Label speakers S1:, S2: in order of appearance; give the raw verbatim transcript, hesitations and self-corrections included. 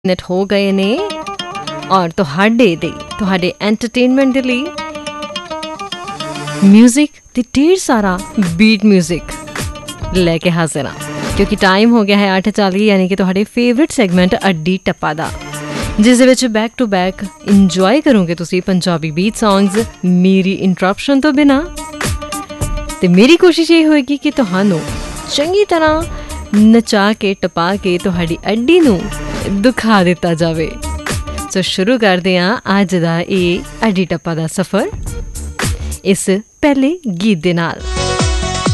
S1: Minute ਹੋ ਗਏ ਨੇ ਔਰ ਤੁਹਾਡੇ ਲਈ ਤੁਹਾਡੇ ਐਂਟਰਟੇਨਮੈਂਟ ਦੇ ਲਈ ਮਿਊਜ਼ਿਕ ਤੇ ਢੇਰ ਸਾਰਾ ਬੀਟ ਮਿਊਜ਼ਿਕ ਲੈ ਕੇ ਹਾਜ਼ਰ ਹਾਂ ਕਿਉਂਕਿ ਟਾਈਮ ਹੋ ਗਿਆ ਹੈ ਅੱਠ ਚਾਲੀ ਯਾਨੀ ਕਿ ਤੁਹਾਡੇ ਫੇਵਰਿਟ ਸੈਗਮੈਂਟ ਅੱਡੀ ਟੱਪਾ ਦਾ ਜਿਸ ਦੇ ਵਿੱਚ ਬੈਕ ਟੂ ਬੈਕ ਇੰਜੋਏ ਕਰੋਗੇ ਤੁਸੀਂ ਪੰਜਾਬੀ ਬੀਟ ਸੌਂਗਸ ਮੇਰੀ ਇੰਟਰਪਸ਼ਨ ਤੋਂ ਬਿਨਾਂ ਤੇ ਮੇਰੀ ਕੋਸ਼ਿਸ਼ ਇਹ ਹੋਏਗੀ ਕਿ ਤੁਹਾਨੂੰ ਚੰਗੀ ਤਰ੍ਹਾਂ ਨਚਾ ਕੇ ਟਪਾ ਕੇ ਤੁਹਾਡੀ ਅੱਡੀ ਨੂੰ ਦਿਖਾ ਦਿੱਤਾ ਜਾਵੇ। ਸੋ ਸ਼ੁਰੂ ਕਰਦੇ ਹਾਂ ਅੱਜ ਦਾ ਇਹ ਅੱਡੀ ਟੱਪਾ ਦਾ ਸਫ਼ਰ ਇਸ ਪਹਿਲੇ ਗੀਤ ਦੇ ਨਾਲ।